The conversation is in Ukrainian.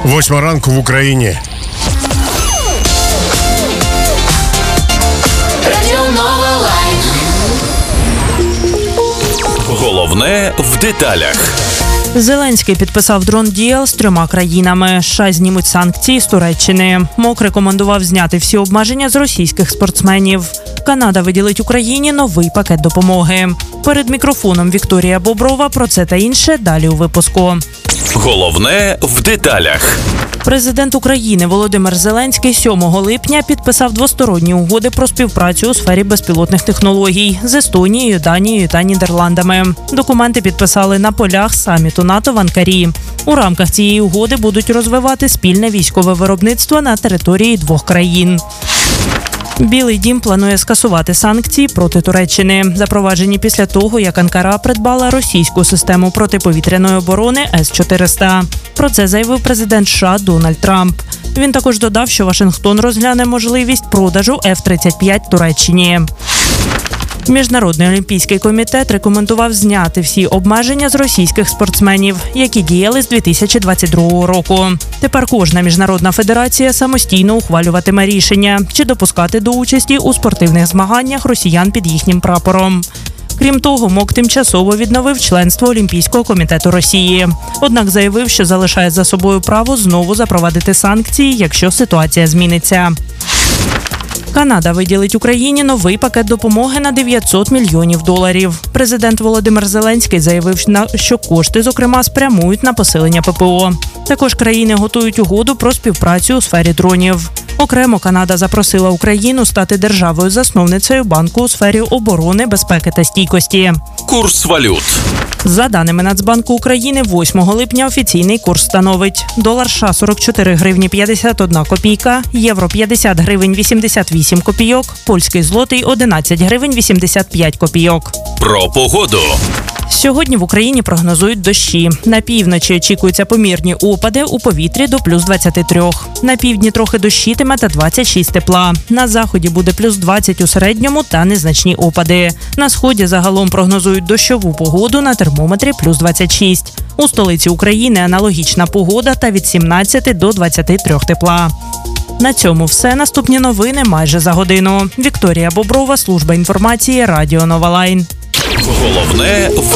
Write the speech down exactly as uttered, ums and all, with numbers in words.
Восьма ранку в Україні. Головне в деталях. Зеленський підписав дрон-діл з трьома країнами. США знімуть санкції з Туреччини. МОК рекомендував зняти всі обмеження з російських спортсменів. Канада виділить Україні новий пакет допомоги. Перед мікрофоном Вікторія Боброва. Про це та інше далі у випуску. Головне в деталях. Президент України Володимир Зеленський сьомого липня підписав двосторонні угоди про співпрацю у сфері безпілотних технологій з Естонією, Данією та Нідерландами. Документи підписали на полях саміту НАТО в Анкарі. У рамках цієї угоди будуть розвивати спільне військове виробництво на території двох країн. Білий дім планує скасувати санкції проти Туреччини, запроваджені після того, як Анкара придбала російську систему протиповітряної оборони С чотириста. Про це заявив президент США Дональд Трамп. Він також додав, що Вашингтон розгляне можливість продажу Ф тридцять п'ять Туреччині. Міжнародний олімпійський комітет рекомендував зняти всі обмеження з російських спортсменів, які діяли з дві тисячі двадцять другого року. Тепер кожна міжнародна федерація самостійно ухвалюватиме рішення, чи допускати до участі у спортивних змаганнях росіян під їхнім прапором. Крім того, МОК тимчасово відновив членство Олімпійського комітету Росії. Однак заявив, що залишає за собою право знову запровадити санкції, якщо ситуація зміниться. Канада виділить Україні новий пакет допомоги на дев'ятсот мільйонів доларів. Президент Володимир Зеленський заявив, що кошти, зокрема, спрямують на посилення П П О. Також країни готують угоду про співпрацю у сфері дронів. Окремо Канада запросила Україну стати державою-засновницею банку у сфері оборони, безпеки та стійкості. Курс валют. За даними Нацбанку України, восьмого липня офіційний курс становить: долар США – сорок чотири гривні п'ятдесят одна копійка, євро – п'ятдесят гривень вісімдесят вісім копійок, польський злотий – одинадцять гривень вісімдесят п'ять копійок. Про погоду. Сьогодні в Україні прогнозують дощі. На півночі очікуються помірні опади, у повітрі до плюс двадцять три. На півдні трохи дощитиме та двадцять шість тепла. На заході буде плюс двадцять у середньому та незначні опади. На сході загалом прогнозують дощову погоду, на термометрі плюс двадцять шість. У столиці України аналогічна погода та від сімнадцяти до двадцяти трьох тепла. На цьому все. Наступні новини майже за годину. Вікторія Боброва, служба інформації, Радіо Нова Лайн. Головне в